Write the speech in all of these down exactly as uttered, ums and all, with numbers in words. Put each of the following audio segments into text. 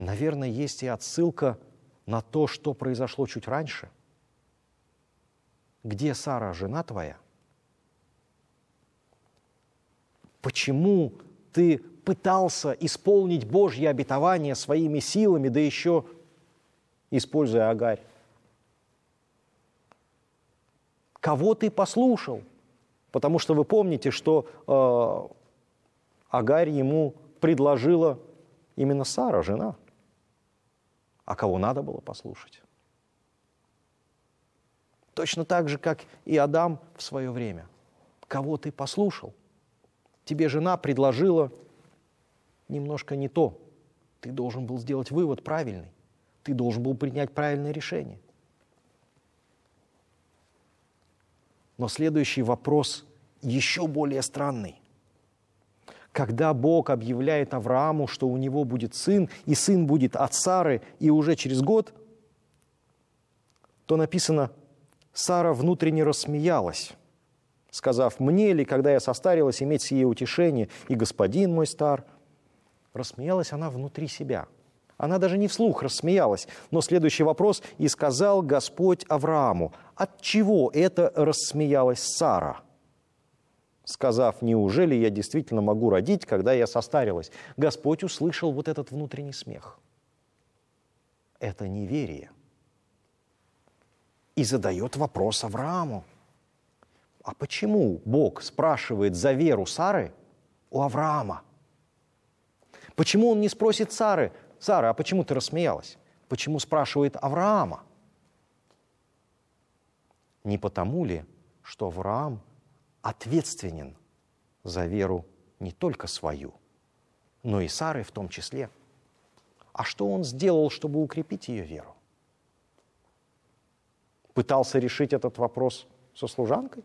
наверное, есть и отсылка на то, что произошло чуть раньше. Где Сара, жена твоя? Почему ты пытался исполнить Божье обетование своими силами, да еще используя Агарь? Кого ты послушал? Потому что вы помните, что э, Агарь ему предложила именно Сара, жена. А кого надо было послушать? Точно так же, как и Адам в свое время. Кого ты послушал? Тебе жена предложила немножко не то. Ты должен был сделать вывод правильный. Ты должен был принять правильное решение. Но следующий вопрос еще более странный. Когда Бог объявляет Аврааму, что у него будет сын, и сын будет от Сары, и уже через год, то написано, Сара внутренне рассмеялась, сказав, «Мне ли, когда я состарилась, иметь сие утешение, и господин мой стар?» Рассмеялась она внутри себя. Она даже не вслух рассмеялась. Но следующий вопрос. «И сказал Господь Аврааму, от чего это рассмеялась Сара?» Сказав, «Неужели я действительно могу родить, когда я состарилась?» Господь услышал вот этот внутренний смех. Это неверие. И задает вопрос Аврааму. А почему Бог спрашивает за веру Сары у Авраама? Почему он не спросит Сары, «Сара, а почему ты рассмеялась?» Почему спрашивает Авраама? Не потому ли, что Авраам ответственен за веру не только свою, но и Сары в том числе? А что он сделал, чтобы укрепить ее веру? Пытался решить этот вопрос со служанкой?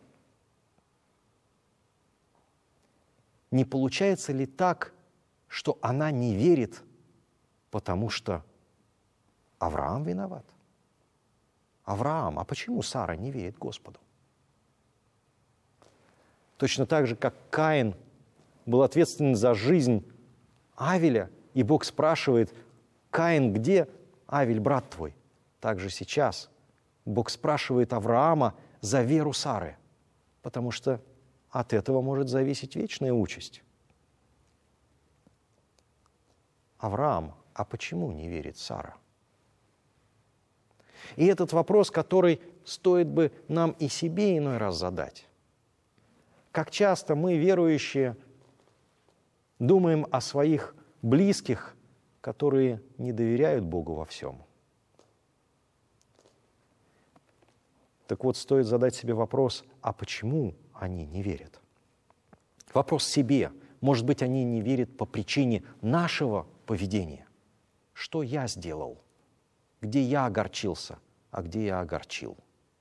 Не получается ли так, что она не верит, потому что Авраам виноват? Авраам, а почему Сара не верит Господу? Точно так же, как Каин был ответственен за жизнь Авеля, и Бог спрашивает, «Каин, где Авель, брат твой?» Так же сейчас Бог спрашивает Авраама за веру Сары, потому что от этого может зависеть вечная участь. Авраам, а почему не верит Сара? И этот вопрос, который стоит бы нам и себе иной раз задать. Как часто мы, верующие, думаем о своих близких, которые не доверяют Богу во всем. Так вот, стоит задать себе вопрос, а почему они не верят? Вопрос себе. Может быть, они не верят по причине нашего поведения. Что я сделал? Где я огорчился, а где я огорчил?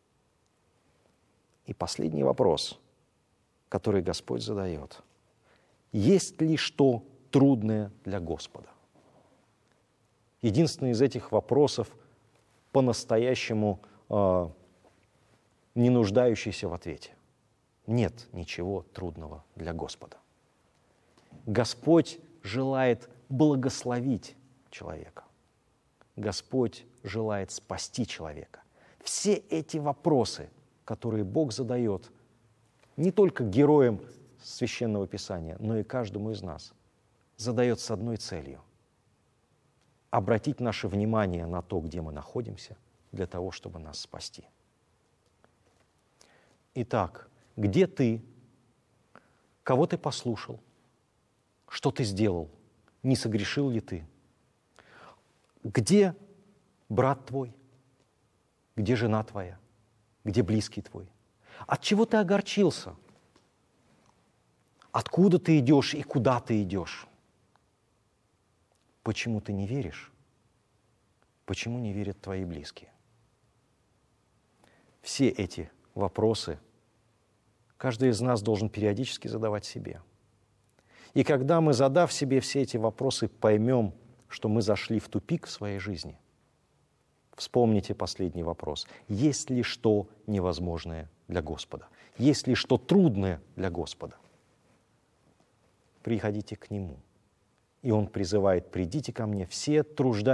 И последний вопрос, который Господь задает. Есть ли что трудное для Господа? Единственный из этих вопросов по-настоящему э, не нуждающийся в ответе. Нет ничего трудного для Господа. Господь желает благословить человека. Господь желает спасти человека. Все эти вопросы, которые Бог задает не только героям Священного Писания, но и каждому из нас, задает с одной целью – обратить наше внимание на то, где мы находимся, для того, чтобы нас спасти. Итак, где ты? Кого ты послушал? Что ты сделал? Не согрешил ли ты? Где брат твой? Где жена твоя? Где близкий твой? От чего ты огорчился? Откуда ты идешь и куда ты идешь? Почему ты не веришь? Почему не верят твои близкие? Все эти вопросы каждый из нас должен периодически задавать себе. И когда мы, задав себе все эти вопросы, поймем, что мы зашли в тупик в своей жизни, вспомните последний вопрос. Есть ли что невозможное для Господа? Есть ли что трудное для Господа? Приходите к Нему И Он призывает: «Придите ко мне, все труждающиеся